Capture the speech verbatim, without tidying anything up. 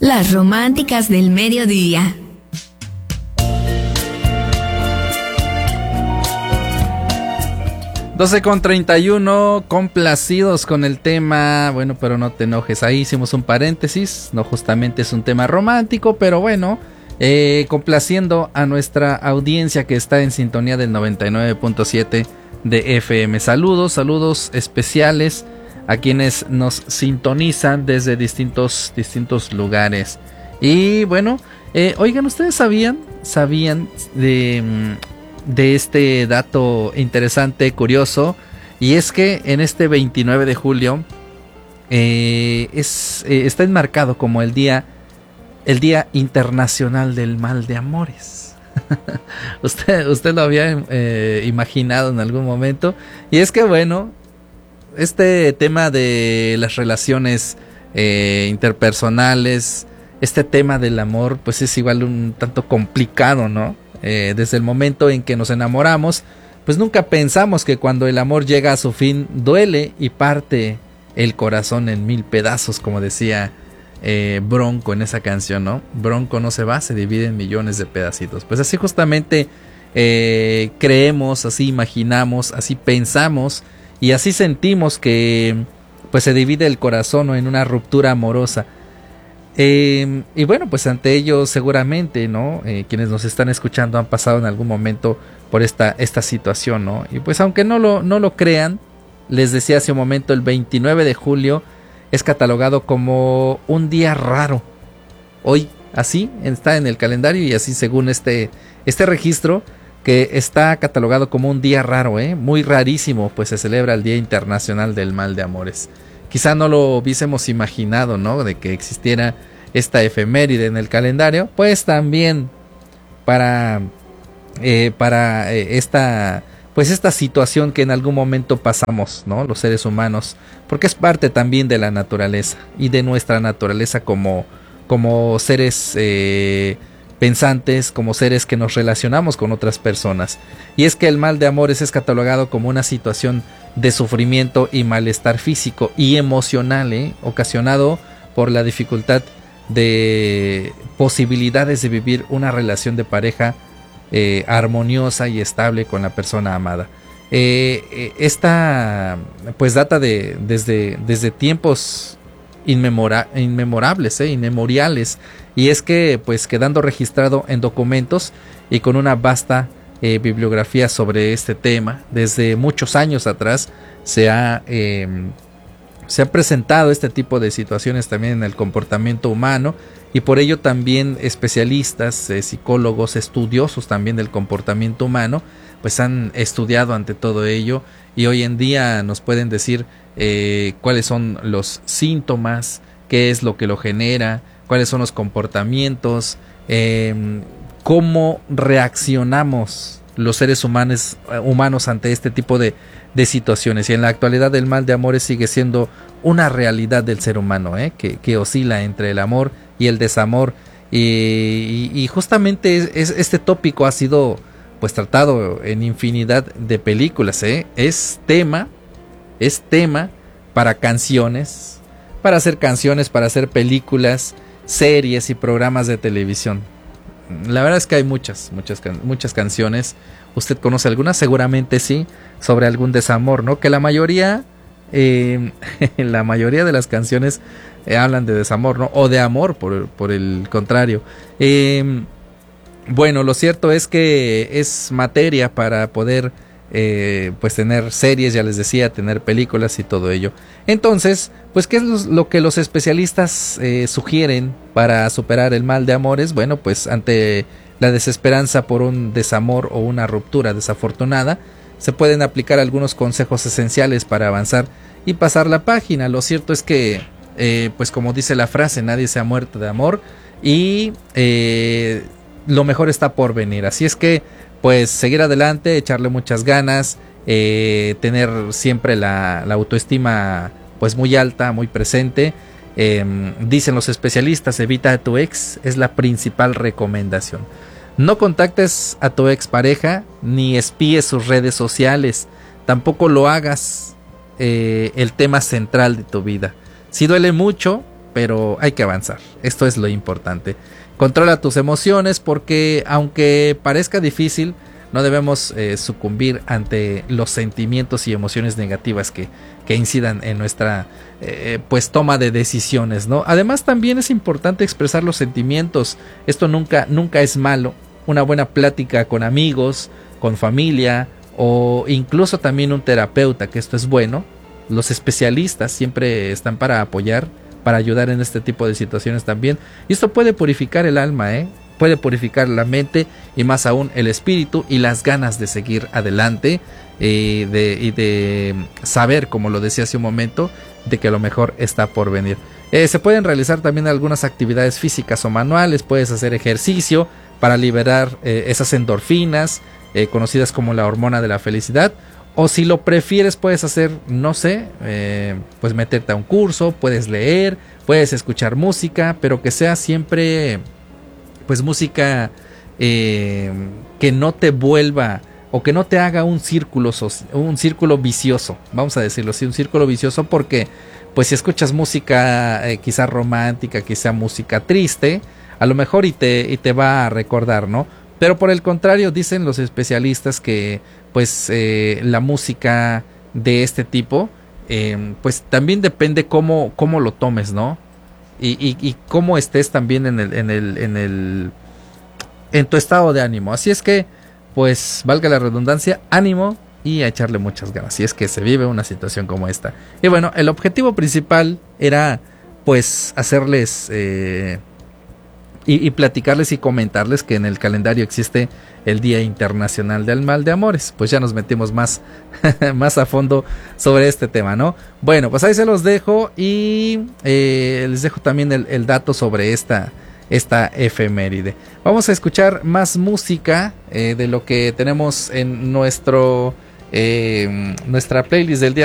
Las románticas del mediodía. doce con treinta y uno, complacidos con el tema. Bueno, pero no te enojes, ahí hicimos un paréntesis. No justamente es un tema romántico, pero bueno, eh, complaciendo a nuestra audiencia que está en sintonía del noventa y nueve punto siete de F M. Saludos, saludos especiales a quienes nos sintonizan desde distintos, distintos lugares. Y bueno, eh, oigan, ¿ustedes sabían, sabían de, de este dato interesante, curioso? Y es que en este veintinueve de julio eh, es, eh, está enmarcado como el día, el Día Internacional del Mal de Amores. usted, usted lo había eh, imaginado en algún momento. Y es que bueno, este tema de las relaciones eh, interpersonales, este tema del amor, pues es igual un tanto complicado, ¿no? Eh, desde el momento en que nos enamoramos, pues nunca pensamos que cuando el amor llega a su fin, duele y parte el corazón en mil pedazos, como decía eh, Bronco en esa canción, ¿no? Bronco no se va, se divide en millones de pedacitos. Pues así justamente eh, creemos, así imaginamos, así pensamos, y así sentimos que pues se divide el corazón, ¿no?, en una ruptura amorosa. Eh, y bueno, pues ante ello seguramente, ¿no? Eh, quienes nos están escuchando han pasado en algún momento por esta, esta situación, ¿no? Y pues aunque no lo, no lo crean, les decía hace un momento, el veintinueve de julio es catalogado como un día raro. Hoy así está en el calendario y así según este, este registro, que está catalogado como un día raro, ¿eh? Muy rarísimo, pues se celebra el Día Internacional del Mal de Amores. Quizá no lo hubiésemos imaginado, ¿no?, de que existiera esta efeméride en el calendario, pues también para, eh, para eh, esta, pues esta situación que en algún momento pasamos, ¿no?, los seres humanos, porque es parte también de la naturaleza y de nuestra naturaleza como, como seres eh, pensantes, como seres que nos relacionamos con otras personas. Y es que el mal de amores es catalogado como una situación de sufrimiento y malestar físico y emocional, ¿eh?, ocasionado por la dificultad de posibilidades de vivir una relación de pareja eh, armoniosa y estable con la persona amada. Eh, esta pues data de desde, desde tiempos inmemora, inmemorables, eh, inmemoriales, y es que pues quedando registrado en documentos y con una vasta eh, bibliografía sobre este tema, desde muchos años atrás se ha eh, se ha presentado este tipo de situaciones también en el comportamiento humano, y por ello también especialistas, eh, psicólogos, estudiosos también del comportamiento humano, pues han estudiado ante todo ello, y hoy en día nos pueden decir eh, cuáles son los síntomas, qué es lo que lo genera, cuáles son los comportamientos, eh, cómo reaccionamos los seres humanos, humanos ante este tipo de, de situaciones. Y en la actualidad el mal de amores sigue siendo una realidad del ser humano, ¿eh? que, que oscila entre el amor y el desamor, y, y, y justamente es, es, este tópico ha sido pues tratado en infinidad de películas, ¿eh? es tema es tema para canciones, para hacer canciones, para hacer películas, series y programas de televisión. La verdad es que hay muchas, muchas, muchas canciones. ¿Usted conoce algunas? Seguramente sí, sobre algún desamor, ¿no? Que la mayoría, eh, la mayoría de las canciones eh, hablan de desamor, ¿no? O de amor, por, por el contrario. Eh, bueno, lo cierto es que es materia para poder eh, pues tener series, ya les decía, tener películas y todo ello. Entonces, pues ¿qué es lo que los especialistas eh, sugieren para superar el mal de amores? Bueno, pues ante la desesperanza por un desamor o una ruptura desafortunada, se pueden aplicar algunos consejos esenciales para avanzar y pasar la página. Lo cierto es que, eh, pues como dice la frase, nadie se ha muerto de amor, y eh, lo mejor está por venir. Así es que pues seguir adelante, echarle muchas ganas, eh, tener siempre la, la autoestima pues muy alta, muy presente. Eh, dicen los especialistas, evita a tu ex, es la principal recomendación. No contactes a tu ex pareja, ni espíes sus redes sociales, tampoco lo hagas eh, el tema central de tu vida. Si duele mucho, pero hay que avanzar. Esto es lo importante. Controla tus emociones porque aunque parezca difícil, no debemos eh, sucumbir ante los sentimientos y emociones negativas que, que incidan en nuestra eh, pues toma de decisiones, ¿no? Además también es importante expresar los sentimientos. Esto nunca, nunca es malo. Una buena plática con amigos, con familia o incluso también un terapeuta, que esto es bueno. Los especialistas siempre están para apoyar, para ayudar en este tipo de situaciones también. Y esto puede purificar el alma, ¿eh? Puede purificar la mente y más aún el espíritu y las ganas de seguir adelante eh, de, y de saber, como lo decía hace un momento, de que lo mejor está por venir. Eh, se pueden realizar también algunas actividades físicas o manuales. Puedes hacer ejercicio para liberar eh, esas endorfinas eh, conocidas como la hormona de la felicidad. O si lo prefieres puedes hacer, no sé, eh, pues meterte a un curso, puedes leer, puedes escuchar música, pero que sea siempre pues música eh, que no te vuelva o que no te haga un círculo, un círculo vicioso, vamos a decirlo así, un círculo vicioso, porque pues si escuchas música eh, quizá romántica, quizá música triste, a lo mejor y te, y te va a recordar, ¿no? Pero por el contrario, dicen los especialistas que pues eh, la música de este tipo eh, pues también depende cómo, cómo lo tomes, ¿no? Y, y, y cómo estés también en el, en el, en el, en tu estado de ánimo. Así es que, pues, valga la redundancia, ánimo y a echarle muchas ganas. Si es que se vive una situación como esta. Y bueno, el objetivo principal era, pues, hacerles eh, y, y platicarles y comentarles que en el calendario existe el Día Internacional del Mal de Amores. Pues ya nos metimos más, más a fondo sobre este tema, ¿no? Bueno, pues ahí se los dejo y eh, les dejo también el, el dato sobre esta, esta efeméride. Vamos a escuchar más música eh, de lo que tenemos en nuestro, eh, nuestra playlist del día.